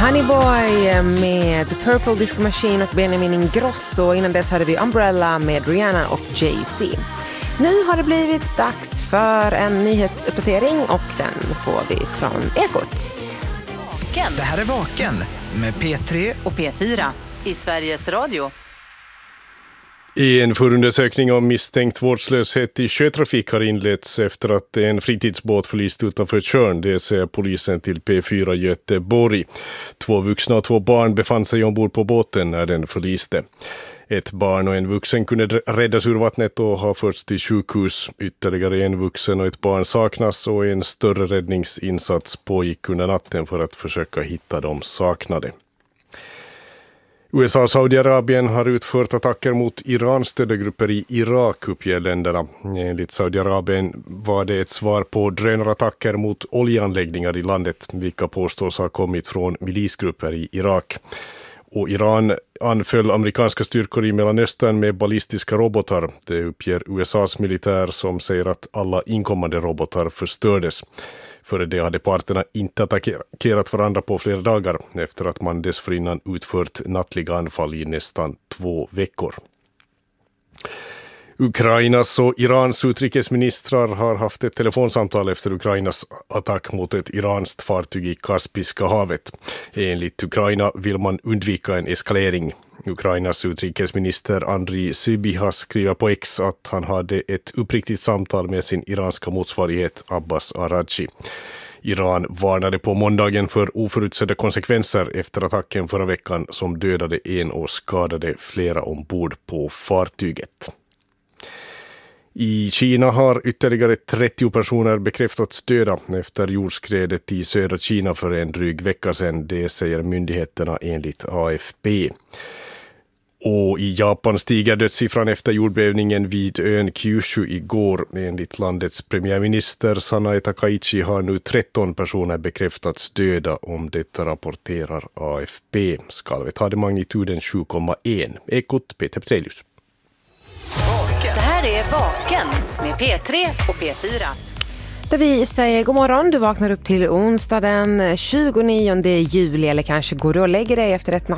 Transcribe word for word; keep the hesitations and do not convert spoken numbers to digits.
Honeyboy med Purple Disco Machine och Benjamin Ingrosso. Innan dess hade vi Umbrella med Rihanna och Jay-Z. Nu har det blivit dags för en nyhetsuppdatering och den får vi från Ekot. Det här är Vaken med P tre och P fyra i Sveriges Radio. I en förundersökning om misstänkt vårdslöshet i sjötrafik har inletts efter att en fritidsbåt förlist utanför Tjörn, det säger polisen till P fyra Göteborg. Två vuxna och två barn befann sig ombord på båten när den förliste. Ett barn och en vuxen kunde räddas ur vattnet och har förts till sjukhus. Ytterligare en vuxen och ett barn saknas och en större räddningsinsats pågick under natten för att försöka hitta de saknade. U S A och Saudiarabien har utfört attacker mot Iran-stödda grupper i Irak, uppger länderna. Enligt Saudiarabien var det ett svar på drönarattacker mot oljeanläggningar i landet, vilka påstås ha kommit från milisgrupper i Irak. Och Iran anföll amerikanska styrkor i Mellanöstern med ballistiska robotar. Det uppger U S A:s militär som säger att alla inkommande robotar förstördes. Före det hade parterna inte attackerat varandra på flera dagar efter att man dessförinnan utfört nattliga anfall i nästan två veckor. Ukrainas och Irans utrikesministrar har haft ett telefonsamtal efter Ukrainas attack mot ett iranskt fartyg i Kaspiska havet. Enligt Ukraina vill man undvika en eskalering. Ukrainas utrikesminister Andriy Sybiha skriver på X att han hade ett uppriktigt samtal med sin iranska motsvarighet Abbas Araghchi. Iran varnade på måndagen för oförutsedda konsekvenser efter attacken förra veckan som dödade en och skadade flera ombord på fartyget. I Kina har ytterligare trettio personer bekräftats döda efter jordskredet i södra Kina för en dryg vecka sedan, det säger myndigheterna enligt A F P. Och i Japan stiger dödssiffran efter jordbävningen vid ön Kyushu igår. Enligt landets premiärminister Sanae Takaichi har nu tretton personer bekräftats döda, om detta rapporterar A F P. Skalvet hade magnituden sju komma ett. Ekot Peter Petrelius. Det här är Vaken med P tre och P fyra. Där vi säger god morgon, du vaknar upp till onsdag den tjugonionde juli, eller kanske går du och lägger dig efter ett